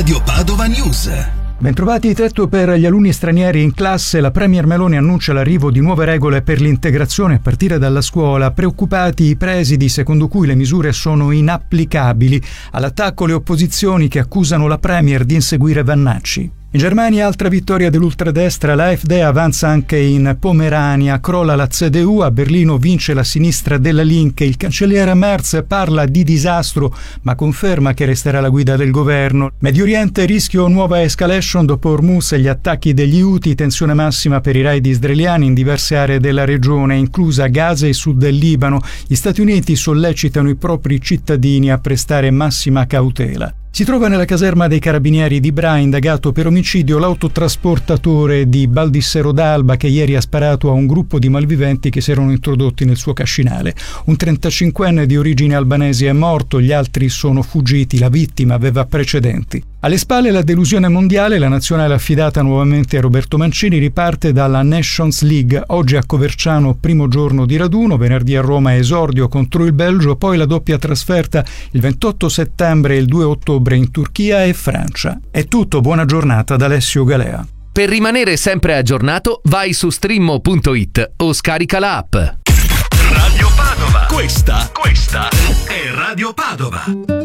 Radio Padova News. Bentrovati. Tetto per gli alunni stranieri in classe. La Premier Meloni annuncia l'arrivo di nuove regole per l'integrazione a partire dalla scuola. Preoccupati i presidi, secondo cui le misure sono inapplicabili. All'attacco le opposizioni che accusano la Premier di inseguire Vannacci. In Germania altra vittoria dell'ultradestra, l'AfD avanza anche in Pomerania, crolla la CDU, a Berlino vince la sinistra della Linke, il cancelliere Merz parla di disastro ma conferma che resterà alla guida del governo. Medio Oriente, rischio nuova escalation dopo Hormuz e gli attacchi degli Houthi, tensione massima per i raid israeliani in diverse aree della regione, inclusa Gaza e sud del Libano. Gli Stati Uniti sollecitano i propri cittadini a prestare massima cautela. Si trova nella caserma dei carabinieri di Bra, indagato per omicidio, l'autotrasportatore di Baldissero d'Alba che ieri ha sparato a un gruppo di malviventi che si erano introdotti nel suo cascinale. Un 35enne di origine albanese è morto, gli altri sono fuggiti, la vittima aveva precedenti. Alle spalle la delusione mondiale, la nazionale affidata nuovamente a Roberto Mancini riparte dalla Nations League. Oggi a Coverciano primo giorno di raduno, venerdì a Roma esordio contro il Belgio, poi la doppia trasferta il 28 settembre e il 2 ottobre in Turchia e Francia. È tutto, buona giornata da Alessio Galea. Per rimanere sempre aggiornato vai su streamo.it o scarica la app. Radio Padova. Questa è Radio Padova.